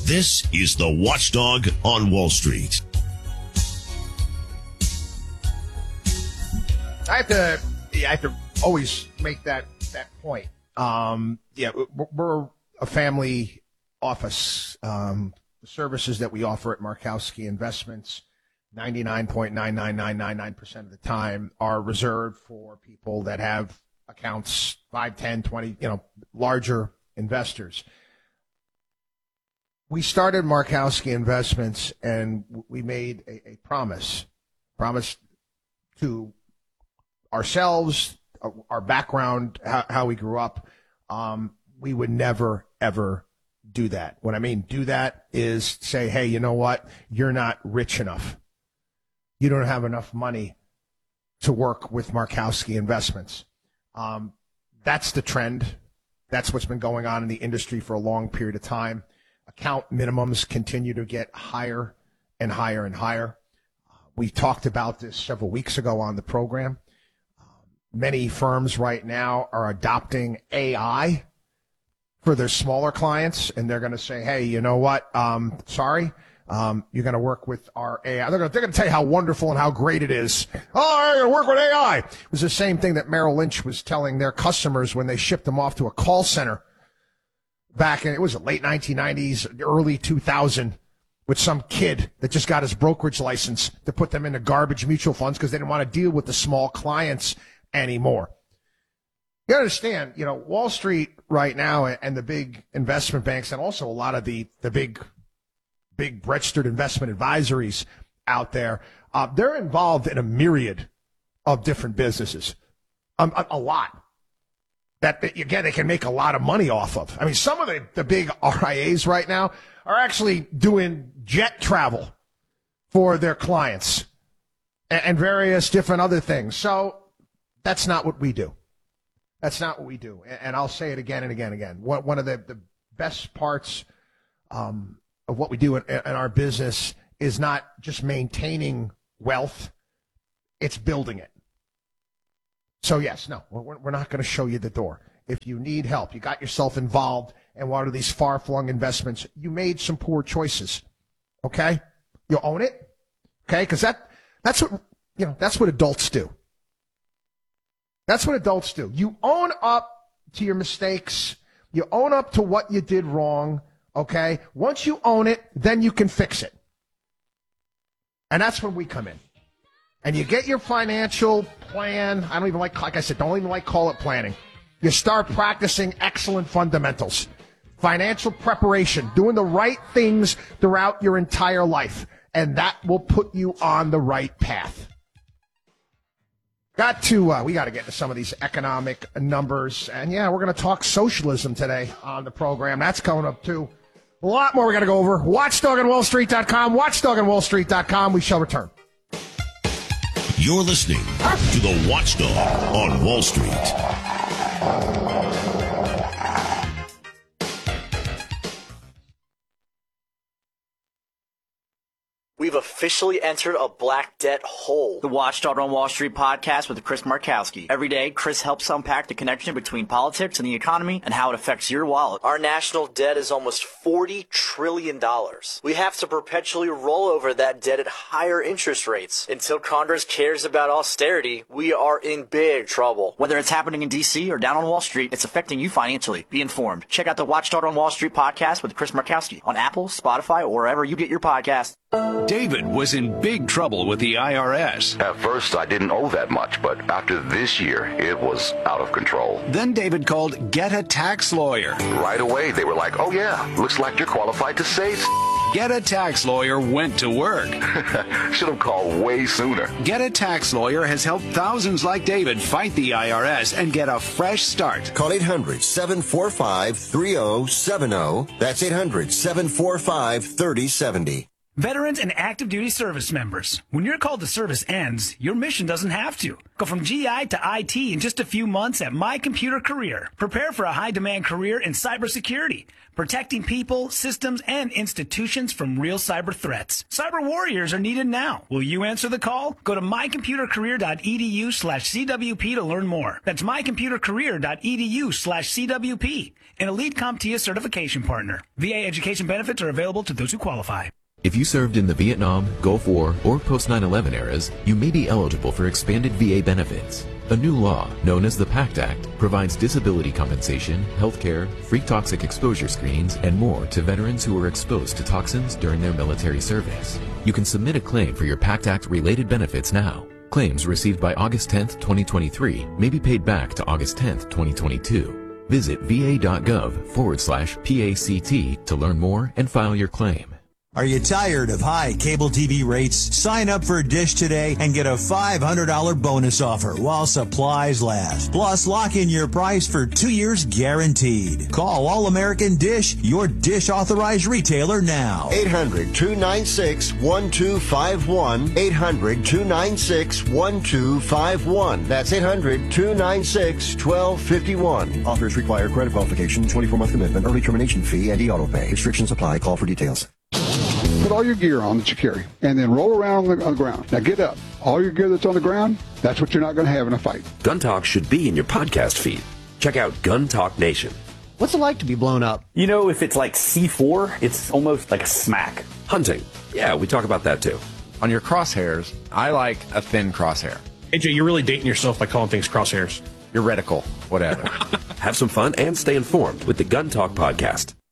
This is the Watchdog on Wall Street. I have to always make that point. We're a family office. The services that we offer at Markowski Investments, 99.99999% of the time, are reserved for people that have accounts 5, 10, 20, larger investors. We started Markowski Investments, and we made a promise to ourselves, our background, how we grew up. We would never, ever do that. What I mean do that is say, hey, you know what? You're not rich enough. You don't have enough money to work with Markowski Investments. That's the trend. That's what's been going on in the industry for a long period of time. Account minimums continue to get higher and higher and higher. We talked about this several weeks ago on the program. Many firms right now are adopting AI for their smaller clients, and they're going to say, hey, you know what? You're going to work with our AI. They're going to tell you how wonderful and how great it is. Oh, I'm going to work with AI. It was the same thing that Merrill Lynch was telling their customers when they shipped them off to a call center back in, it was the late 1990s, early 2000, with some kid that just got his brokerage license to put them into garbage mutual funds because they didn't want to deal with the small clients anymore. You understand, Wall Street right now and the big investment banks and also a lot of the big registered investment advisories out there, they're involved in a myriad of different businesses, a lot. That, again, they can make a lot of money off of. I mean, some of the big RIAs right now are actually doing jet travel for their clients and various different other things. So that's not what we do. That's not what we do. And I'll say it again and again and again. One of the best parts of what we do in our business is not just maintaining wealth, it's building it. So, yes, no, we're not going to show you the door. If you need help, you got yourself involved in one of these far-flung investments, you made some poor choices, okay? You own it, okay? Because that's what adults do. That's what adults do. You own up to your mistakes. You own up to what you did wrong, okay? Once you own it, then you can fix it. And that's when we come in. And you get your financial plan. I don't even like call it planning. You start practicing excellent fundamentals, financial preparation, doing the right things throughout your entire life. And that will put you on the right path. We got to get to some of these economic numbers. And yeah, we're going to talk socialism today on the program. That's coming up too. A lot more we got to go over. WatchdogOnWallStreet.com, WatchdogOnWallStreet.com. We shall return. You're listening to the Watchdog on Wall Street. We've officially entered a black debt hole. The Watchdog on Wall Street podcast with Chris Markowski. Every day, Chris helps unpack the connection between politics and the economy and how it affects your wallet. Our national debt is almost $40 trillion. We have to perpetually roll over that debt at higher interest rates. Until Congress cares about austerity, we are in big trouble. Whether it's happening in D.C. or down on Wall Street, it's affecting you financially. Be informed. Check out the Watchdog on Wall Street podcast with Chris Markowski on Apple, Spotify, or wherever you get your podcasts. David was in big trouble with the IRS. At first, I didn't owe that much, but after this year, it was out of control. Then David called Get a Tax Lawyer. Right away, they were like, oh yeah, looks like you're qualified to say Get a Tax Lawyer went to work. Should have called way sooner. Get a Tax Lawyer has helped thousands like David fight the IRS and get a fresh start. Call 800-745-3070. That's 800-745-3070. Veterans and active duty service members. When your call to service ends, your mission doesn't have to. Go from GI to IT in just a few months at My Computer Career. Prepare for a high-demand career in cybersecurity, protecting people, systems, and institutions from real cyber threats. Cyber warriors are needed now. Will you answer the call? Go to mycomputercareer.edu/CWP to learn more. That's mycomputercareer.edu/CWP. An elite CompTIA certification partner. VA education benefits are available to those who qualify. If you served in the Vietnam, Gulf War, or post-9/11 eras, you may be eligible for expanded VA benefits. A new law, known as the PACT Act, provides disability compensation, health care, free toxic exposure screens, and more to veterans who were exposed to toxins during their military service. You can submit a claim for your PACT Act-related benefits now. Claims received by August 10, 2023 may be paid back to August 10, 2022. Visit va.gov/PACT to learn more and file your claim. Are you tired of high cable TV rates? Sign up for Dish today and get a $500 bonus offer while supplies last. Plus, lock in your price for 2 years guaranteed. Call All American Dish, your Dish authorized retailer now. 800-296-1251. 800-296-1251. That's 800-296-1251. Offers require credit qualification, 24-month commitment, early termination fee, and e-auto pay. Restrictions apply. Call for details. Put all your gear on that you carry, and then roll around on the ground. Now get up. All your gear that's on the ground, that's what you're not going to have in a fight. Gun Talk should be in your podcast feed. Check out Gun Talk Nation. What's it like to be blown up? You know, if it's like C4, it's almost like a smack. Hunting. Yeah, we talk about that too. On your crosshairs, I like a thin crosshair. AJ, you're really dating yourself by calling things crosshairs. Your reticle, whatever. Have some fun and stay informed with the Gun Talk podcast.